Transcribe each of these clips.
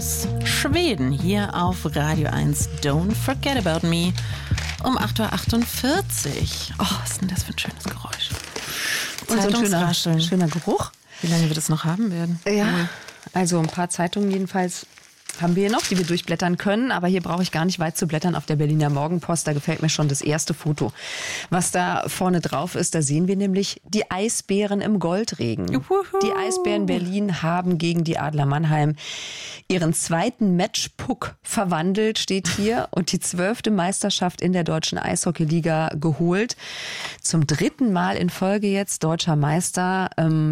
aus Schweden hier auf Radio 1. Don't forget about me. Um 8.48 Uhr. Oh, was ist denn das für ein schönes Geräusch? Und so ein schöner Geruch. Wie lange wir das noch haben werden? Ja, also ein paar Zeitungen jedenfalls haben wir hier noch, die wir durchblättern können. Aber hier brauche ich gar nicht weit zu blättern auf der Berliner Morgenpost. Da gefällt mir schon das erste Foto. Was da vorne drauf ist, da sehen wir nämlich die Eisbären im Goldregen. Juhu. Die Eisbären Berlin haben gegen die Adler Mannheim ihren zweiten Matchpuck verwandelt, steht hier. Und die 12. Meisterschaft in der deutschen Eishockeyliga geholt. Zum 3. Mal in Folge jetzt deutscher Meister.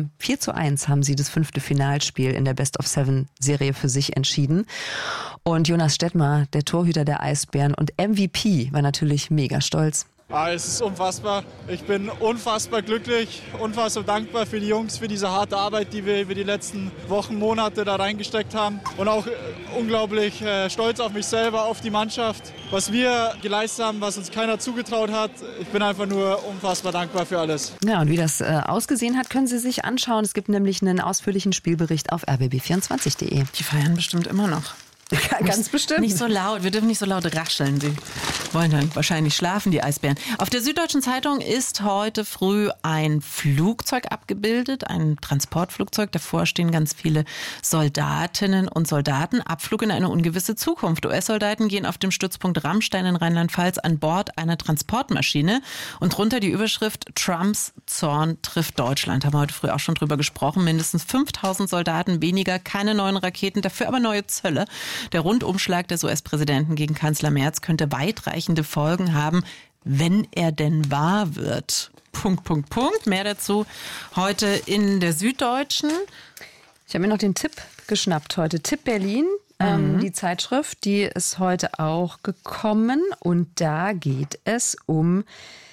4:1 haben sie das 5. Finalspiel in der Best-of-7-Serie für sich entschieden. Und Jonas Stettmar, der Torhüter der Eisbären und MVP, war natürlich mega stolz. Es ist unfassbar. Ich bin unfassbar glücklich, unfassbar dankbar für die Jungs, für diese harte Arbeit, die wir über die letzten Wochen, Monate da reingesteckt haben. Und auch unglaublich stolz auf mich selber, auf die Mannschaft, was wir geleistet haben, was uns keiner zugetraut hat. Ich bin einfach nur unfassbar dankbar für alles. Ja, und wie das ausgesehen hat, können Sie sich anschauen. Es gibt nämlich einen ausführlichen Spielbericht auf rbb24.de. Die feiern bestimmt immer noch. Ganz bestimmt. Nicht so laut, wir dürfen nicht so laut rascheln. Sie wollen dann wahrscheinlich schlafen, die Eisbären. Auf der Süddeutschen Zeitung ist heute früh ein Flugzeug abgebildet, ein Transportflugzeug. Davor stehen ganz viele Soldatinnen und Soldaten. Abflug in eine ungewisse Zukunft. US-Soldaten gehen auf dem Stützpunkt Ramstein in Rheinland-Pfalz an Bord einer Transportmaschine. Und drunter die Überschrift Trumps Zorn trifft Deutschland. Haben wir heute früh auch schon drüber gesprochen. Mindestens 5000 Soldaten weniger, keine neuen Raketen, dafür aber neue Zölle. Der Rundumschlag des US-Präsidenten gegen Kanzler Merz könnte weitreichende Folgen haben, wenn er denn wahr wird. Punkt. Mehr dazu heute in der Süddeutschen. Ich habe mir noch den Tipp geschnappt heute. Tipp Berlin, die Zeitschrift, die ist heute auch gekommen. Und da geht es um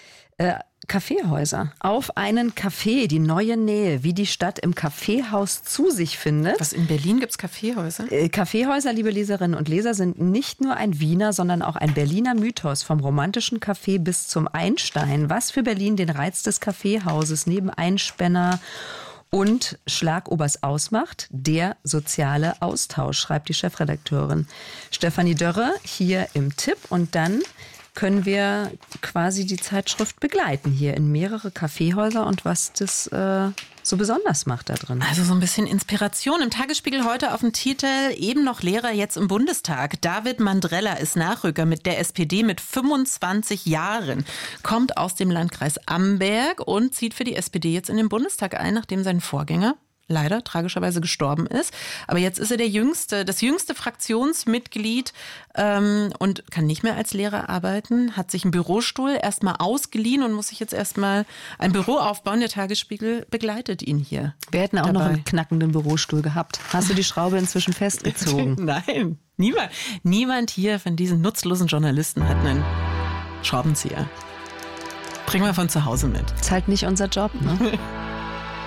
Kaffeehäuser. Auf einen Café, die neue Nähe, wie die Stadt im Kaffeehaus zu sich findet. Was, in Berlin gibt es Kaffeehäuser? Kaffeehäuser, liebe Leserinnen und Leser, sind nicht nur ein Wiener, sondern auch ein Berliner Mythos. Vom romantischen Café bis zum Einstein. Was für Berlin den Reiz des Kaffeehauses neben Einspänner und Schlagobers ausmacht, der soziale Austausch, schreibt die Chefredakteurin Stefanie Dörre hier im Tipp. Und dann können wir quasi die Zeitschrift begleiten hier in mehrere Kaffeehäuser und was das so besonders macht da drin. Also so ein bisschen Inspiration. Im Tagesspiegel heute auf dem Titel eben noch Lehrer jetzt im Bundestag. David Mandrella ist Nachrücker mit der SPD mit 25 Jahren, kommt aus dem Landkreis Amberg und zieht für die SPD jetzt in den Bundestag ein, nachdem sein Vorgänger leider tragischerweise gestorben ist. Aber jetzt ist er das jüngste Fraktionsmitglied und kann nicht mehr als Lehrer arbeiten, hat sich einen Bürostuhl erstmal ausgeliehen und muss sich jetzt erstmal ein Büro aufbauen. Der Tagesspiegel begleitet ihn hier. Wir hätten auch noch einen knackenden Bürostuhl gehabt. Hast du die Schraube inzwischen festgezogen? Nein, niemand hier von diesen nutzlosen Journalisten hat einen Schraubenzieher. Bringen wir von zu Hause mit. Ist halt nicht unser Job, ne?